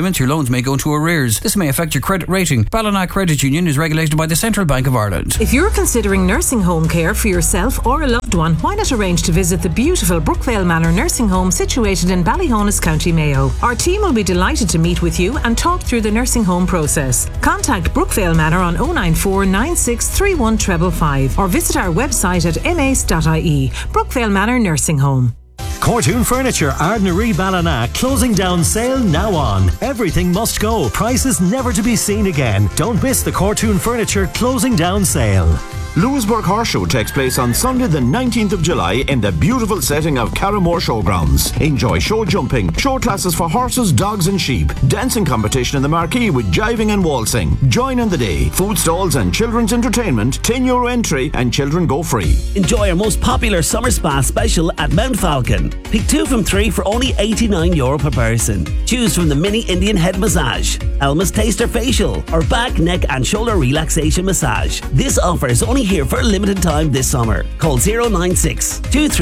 payments, your loans may go into arrears. This may affect your credit rating. Ballina Credit Union is regulated by the Central Bank of Ireland. If you're considering nursing home care for yourself or a loved one, why not arrange to visit the beautiful Brookvale Manor Nursing Home situated in Ballyhonus, County Mayo. Our team will be delighted to meet with you and talk through the nursing home process. Contact Brookvale Manor on 094 9631 555 or visit our website at mace.ie. Brookvale Manor Nursing Home. Cortoon Furniture, Ardnaree Ballina, closing down sale now on. Everything must go. Prices never to be seen again. Don't miss the Cortoon Furniture closing down sale. Lewisburg Horse Show takes place on Sunday the 19th of July in the beautiful setting of Carramore Showgrounds. Enjoy show jumping, show classes for horses, dogs and sheep, dancing competition in the marquee with jiving and waltzing. Join in the day. Food stalls and children's entertainment, €10 entry and children go free. Enjoy our most popular summer spa special at Mount Falcon. Pick 2 from 3 for only €89 per person. Choose from the mini Indian head massage, Elma's Taster facial or back, neck and shoulder relaxation massage. This offer is only here for a limited time this summer. Call 096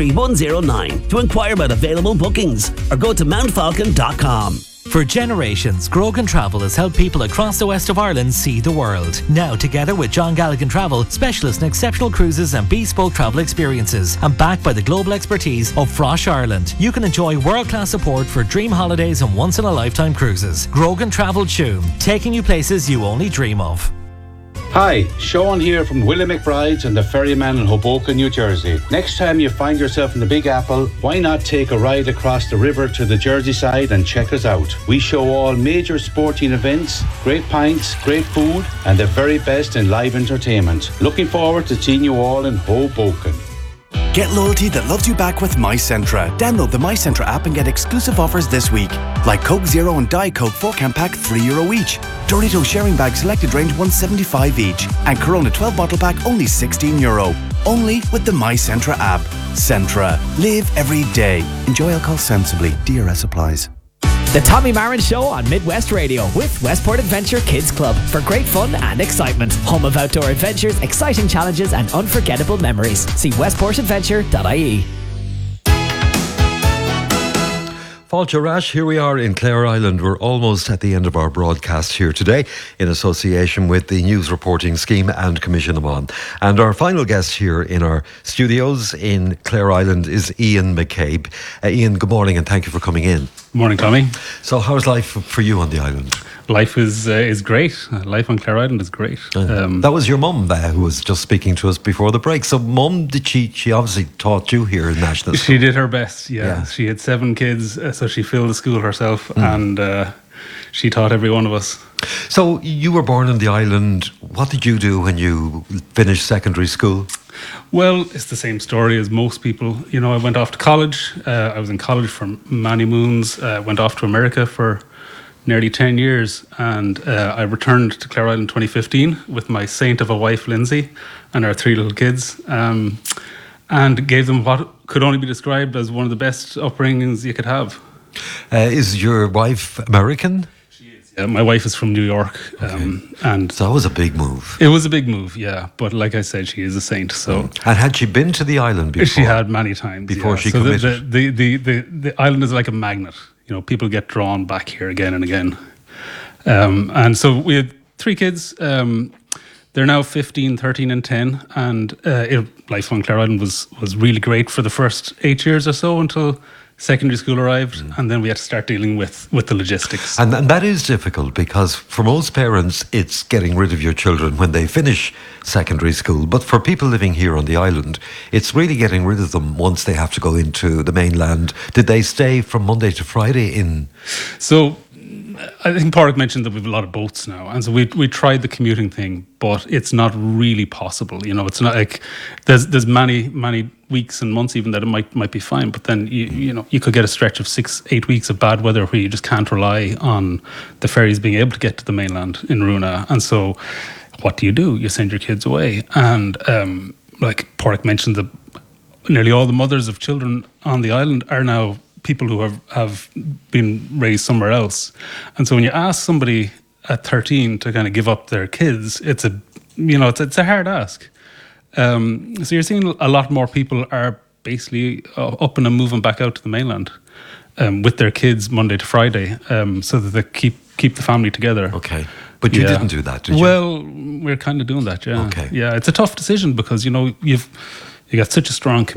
23109 to inquire about available bookings or go to mountfalcon.com. For generations, Grogan Travel has helped people across the west of Ireland see the world. Now, together with John Galligan Travel, specialists in exceptional cruises and bespoke travel experiences, and backed by the global expertise of Frosh Ireland, you can enjoy world-class support for dream holidays and once-in-a-lifetime cruises. Grogan Travel Tuam, taking you places you only dream of. Hi, Sean here from Willie McBride's and the Ferryman in Hoboken, New Jersey. Next time you find yourself in the Big Apple, why not take a ride across the river to the Jersey side and check us out? We show all major sporting events, great pints, great food, and the very best in live entertainment. Looking forward to seeing you all in Hoboken. Get loyalty that loves you back with MyCentra. Download the MyCentra app and get exclusive offers this week. Like Coke Zero and Diet Coke 4-can pack €3 each. Doritos sharing bag selected range $1.75 each. And Corona 12 bottle pack only €16. Only with the MyCentra app. Centra. Live every day. Enjoy alcohol sensibly. DRS applies. The Tommy Marin Show on Midwest Radio with Westport Adventure Kids Club for great fun and excitement. Home of outdoor adventures, exciting challenges and unforgettable memories. See westportadventure.ie. Fáilte Rash, here we are in Clare Island. We're almost at the end of our broadcast here today in association with the News Reporting Scheme and Commission Amon. And our final guest here in our studios in Clare Island is Ian McCabe. Ian, good morning and thank you for coming in. Good morning, Tommy. So how's life for you on the island? Life is great. Life on Clare Island is great. That was your mum who was just speaking to us before the break. So mum, she obviously taught you here in National School. She did her best, yeah. She had 7 kids, so she filled the school herself and she taught every one of us. So you were born on the island. What did you do when you finished secondary school? Well, it's the same story as most people. You know, I went off to college. I was in college for many moons. Went off to America for nearly 10 years, and I returned to Clare Island in 2015 with my saint of a wife, Lindsay, and our 3 little kids, and gave them what could only be described as one of the best upbringings you could have. Is your wife American? She is. Yeah, my wife is from New York, and so that was a big move. It was a big move, yeah. But like I said, she is a saint. So, and had she been to the island before? She had many times before she so committed. The island is like a magnet. You know, people get drawn back here again and again. And so we had 3 kids. They're now 15, 13 and 10. And life on Clare Island was really great for the first 8 years or so until secondary school arrived. And then we had to start dealing with the logistics. And that is difficult because for most parents, it's getting rid of your children when they finish secondary school. But for people living here on the island, it's really getting rid of them once they have to go into the mainland. Did they stay from Monday to Friday in? So I think Pádraig mentioned that we have a lot of boats now, and so we tried the commuting thing, but it's not really possible. You know, it's not like there's many weeks and months even that it might be fine, but then you could get a stretch of 6-8 weeks of bad weather where you just can't rely on the ferries being able to get to the mainland in Runa. And so what do? You send your kids away, and like Pádraig mentioned, that nearly all the mothers of children on the island are now people who have been raised somewhere else. And so when you ask somebody at 13 to kind of give up their kids, it's a hard ask. So you're seeing a lot more people are basically up and moving back out to the mainland with their kids Monday to Friday, so that they keep keep the family together. Okay. But you didn't do that, did you? Well, we're kind of doing that, yeah. Okay. Yeah, it's a tough decision because, you know, you got such a strong